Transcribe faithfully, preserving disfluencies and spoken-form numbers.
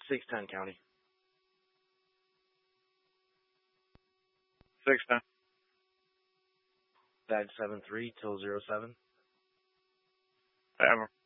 six ten County. six ten. Bag seven three till zero seven. Ever.